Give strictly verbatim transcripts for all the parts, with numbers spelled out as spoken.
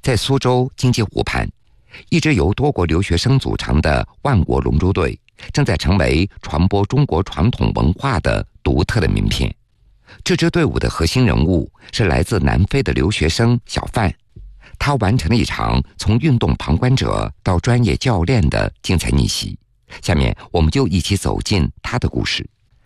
在苏州经济湖畔，一支由多国留学生组成的万国龙舟队正在成为传播中国传统文化的独特的名片。这支队伍的核心人物是来自南非的留学生小范，他完成了一场从运动旁观者到专业教练的精彩逆袭。下面我们就一起走进他的故事。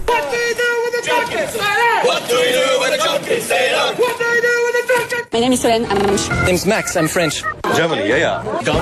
My name is Soren. I'm name's Max. I'm French. Germany, yeah, yeah. 刚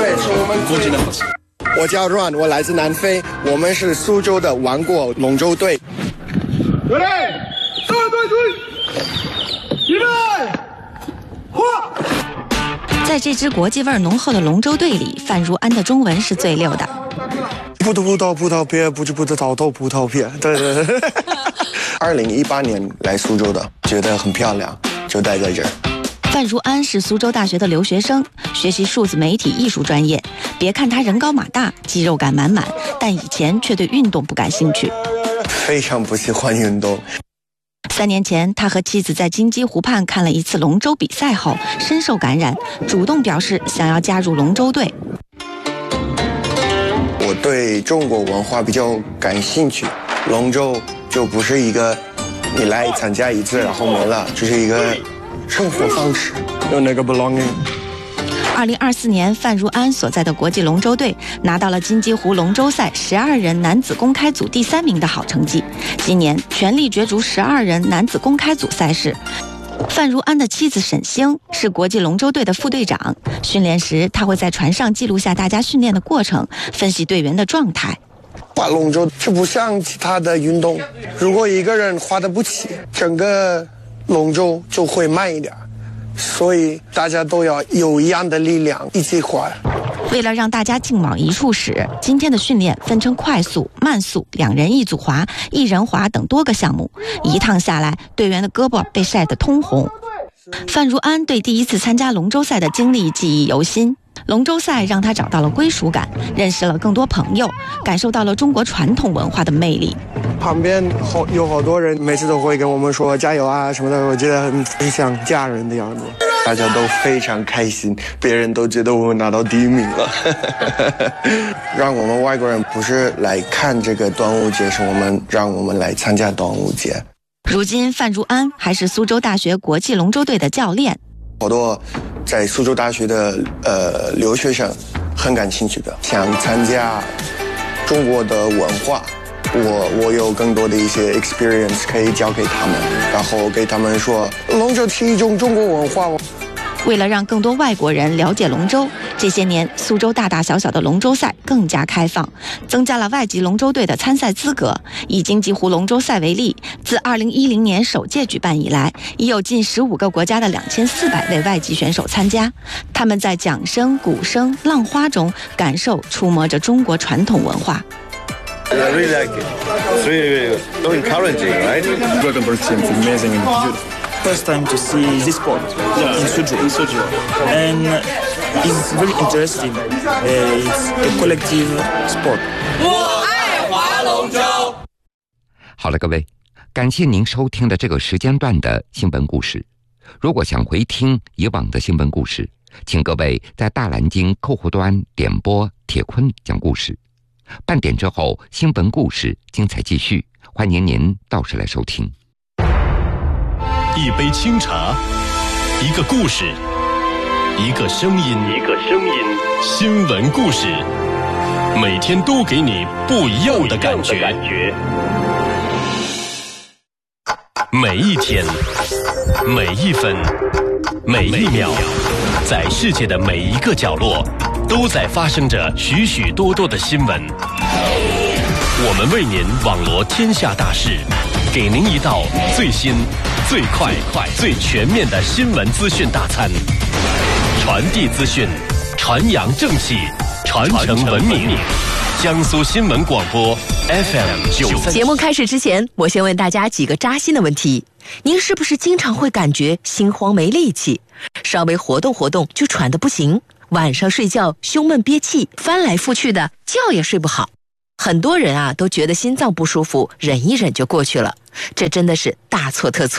果。我叫 Ron， 我来自南非，我们是苏州的王国龙舟队。 有礼，各位队队，预备，画。 在这支国际味浓厚的龙舟队里，范如安的中文是最溜的。 葡萄葡萄葡萄片，不知不知道豆葡萄片。对对对。二零一八年来苏州的，觉得很漂亮，就待在这儿。 范如安是苏州大学的留学生，学习数字媒体艺术专业。别看他人高马大，肌肉感满满，但以前却对运动不感兴趣， 非常不喜欢运动。 三年前，他和妻子在金鸡湖畔看了一次龙舟比赛后，深受感染，主动表示想要加入龙舟队。 我对中国文化比较感兴趣，龙舟就不是一个你来参加一次然后没了，就是一个生活方式，有那个 belonging。 二零二四年，范如安所在的国际龙舟队拿到了金鸡湖龙舟赛十二人男子公开组第三名的好成绩。今年全力角逐十二人男子公开组赛事。范如安的妻子沈星是国际龙舟队的副队长，训练时他会在船上记录下大家训练的过程，分析队员的状态。 划龙舟就不像其他的运动，如果一个人划得不起，整个龙舟就会慢一点，所以大家都要有一样的力量一起划。 为了让大家劲往一处使，今天的训练分成快速、慢速、两人一组划、一人划等多个项目。一趟下来，队员的胳膊被晒得通红。范如安对第一次参加龙舟赛的经历记忆犹新。龙舟赛让他找到了归属感，认识了更多朋友，感受到了中国传统文化的魅力。 旁边好有好多人，每次都会跟我们说加油啊什么的，我觉得很很像家人的样子。大家都非常开心，别人都觉得我们拿到第一名了。让我们外国人不是来看这个端午节，是我们让我们来参加端午节。 如今范如安还是苏州大学国际龙舟队的教练。 好多在苏州大学的呃留学生很感兴趣的，想参加中国的文化，我我有更多的一些 experience 可以教给他们，然后给他们说龙舟是一种中国文化。 为了让更多外国人了解龙舟，这些年苏州大大小小的龙舟赛更加开放，增加了外籍龙舟队的参赛资格。以金鸡湖龙舟赛为例，自二零一零年首届举办以来，已有近十五个国家的两千四百位外籍选手参加。他们在桨声、鼓声、浪花中感受、触摸着中国传统文化。 I really like it. It's really, really so encouraging, right? Gothenburg team is amazing and beautiful. First time to see this sport yeah. in Suzhou, in Suzhou, and it's very interesting. Uh, it's a collective sport. 我爱划龙舟。 好了，各位，感谢您收听的这个时间段的新闻故事。如果想回听以往的新闻故事，请各位在大蓝鲸客户端点播铁坤讲故事。半点之后，新闻故事精彩继续，欢迎您到时来收听。 一杯清茶，一个故事，一个声音，一个声音，新闻故事，每天都给你不一样的感觉。每一天，每一分，每一秒，在世界的每一个角落，都在发生着许许多多的新闻。我们为您网罗天下大事，给您一道最新、最快、最全面的新闻资讯大餐，传递资讯，传扬正气，传承文明。江苏新闻广播 F M 九三。 节目开始之前，我先问大家几个扎心的问题：您是不是经常会感觉心慌没力气，稍微活动活动就喘得不行？晚上睡觉胸闷憋气，翻来覆去的，觉也睡不好。很多人啊都觉得心脏不舒服，忍一忍就过去了，这真的是大错特错。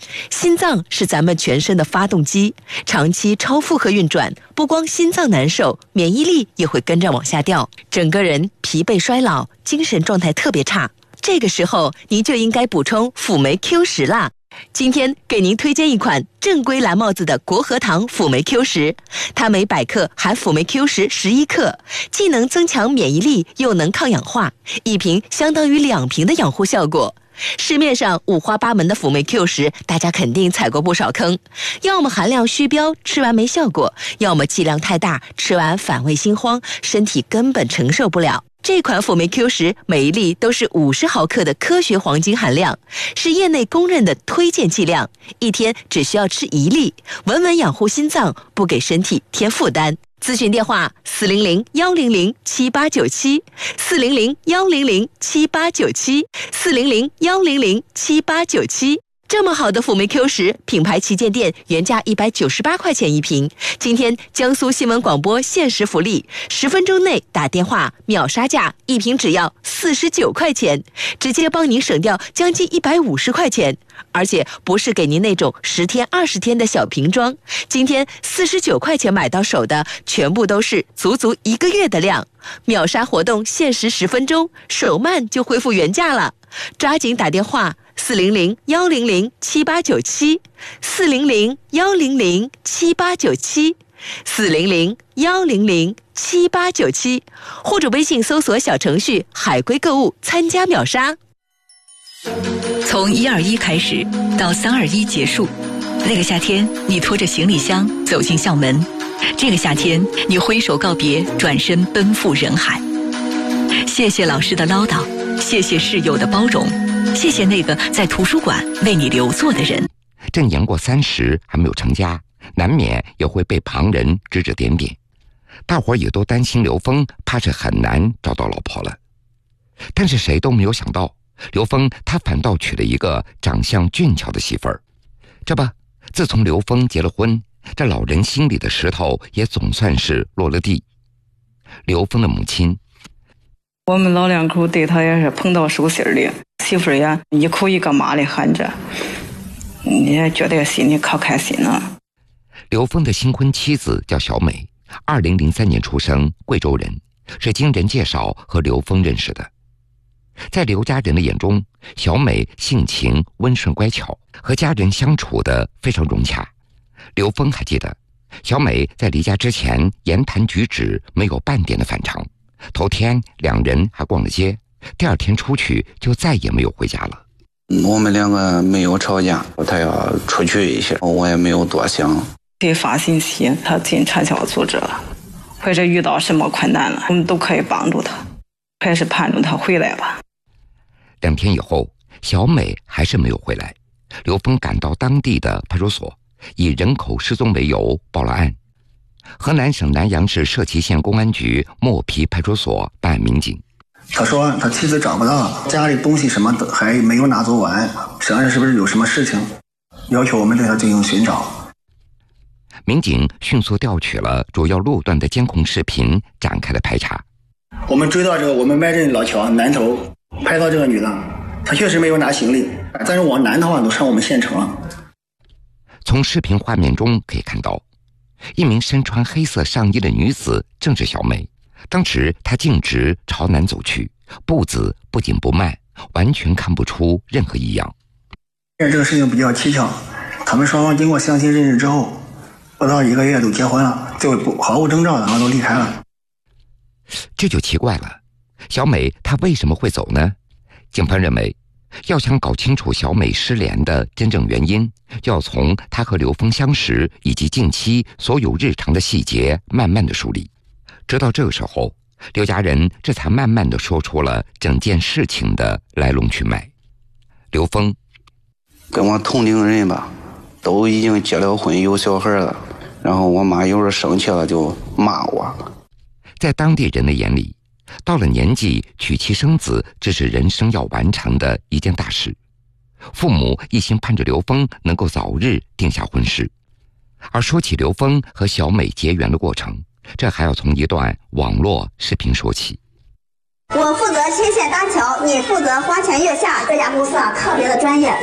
心脏是咱们全身的发动机，长期超负荷运转，不光心脏难受，免疫力也会跟着往下掉，整个人疲惫衰老，精神状态特别差。这个时候您就应该补充辅酶 Q 十啦。今天给您推荐一款正规蓝帽子的国和堂辅酶 Q 十，它每百克含辅酶 Q 十十一克，既能增强免疫力，又能抗氧化，一瓶相当于两瓶的养护效果。市面上五花八门的辅酶 Q 十，大家肯定踩过不少坑，要么含量虚标，吃完没效果，要么剂量太大，吃完反胃心慌，身体根本承受不了。这款辅酶 Q 十每一粒都是五十毫克的科学黄金含量，是业内公认的推荐剂量，一天只需要吃一粒，稳稳养护心脏，不给身体添负担。咨询电话四零零幺零零七八九七，四零零幺零零七八九七，四零零幺零零七八九七。这么好的辅酶 Q 十，品牌旗舰店原价一百九十八块钱一瓶，今天江苏新闻广播限时福利，十分钟内打电话秒杀价，一瓶只要四十九块钱，直接帮您省掉将近一百五十块钱。而且不是给您那种十天二十天的小瓶装，今天四十九块钱买到手的，全部都是足足一个月的量。秒杀活动限时十分钟，手慢就恢复原价了，抓紧打电话四零零幺零零七八九七，四零零幺零零七八九七，四零零幺零零七八九七，或者微信搜索小程序海龟购物参加秒杀。 从一二一开始到三二一结束，那个夏天你拖着行李箱走进校门，这个夏天你挥手告别，转身奔赴人海。谢谢老师的唠叨，谢谢室友的包容，谢谢那个在图书馆为你留座的人。 正年过三十还没有成家，难免也会被旁人指指点点，大伙儿也都担心刘峰怕是很难找到老婆了。但是谁都没有想到，刘峰他反倒娶了一个长相俊俏的媳妇儿。这不，自从刘峰结了婚，这老人心里的石头也总算是落了地。刘峰的母亲， 我们老两口对他也是碰到手心里，媳妇儿呀一口一个妈的喊着，你也觉得心里可开心了。 刘峰的新婚妻子叫小美，二零零三年出生，贵州人，是经人介绍和刘峰认识的。在刘家人的眼中，小美性情温顺乖巧，和家人相处得非常融洽。刘峰还记得，小美在离家之前言谈举止没有半点的反常，头天两人还逛了街，第二天出去就再也没有回家了。 我们两个没有吵架，他要出去一下，我也没有多想。 给发信息，他进传销组织了，或者遇到什么困难了，我们都可以帮助他，还是盼着他回来吧。 两天以后，小美还是没有回来，刘峰赶到当地的派出所，以人口失踪为由报了案。河南省南阳市社旗县公安局磨皮派出所办案民警， 他说他妻子找不到，家里东西什么的还没有拿走完，想着是不是有什么事情，要求我们对他进行寻找。 民警迅速调取了主要路段的监控视频，展开了排查。 我们追到这个我们麦镇老桥南头，拍到这个女的，她确实没有拿行李，但是往南的话都上我们县城了。 从视频画面中可以看到，一名身穿黑色上衣的女子正是小美。当时她径直朝南走去，步子不紧不慢，完全看不出任何异样。 这个事情比较蹊跷，他们双方经过相亲认识之后，不到一个月就结婚了，就毫无征兆然后都离开了。 这就奇怪了，小美她为什么会走呢？警方认为，要想搞清楚小美失联的真正原因，就要从她和刘峰相识以及近期所有日常的细节慢慢的梳理。直到这个时候，刘家人这才慢慢的说出了整件事情的来龙去脉。刘峰跟我同龄人吧，都已经结了婚有小孩了，然后我妈有时候生气了就骂我。 在当地人的眼里，到了年纪娶妻生子，这是人生要完成的一件大事。父母一心盼着刘峰能够早日定下婚事。而说起刘峰和小美结缘的过程，这还要从一段网络视频说起。 我负责牵线搭桥，你负责花前月下，这家公司啊特别的专业，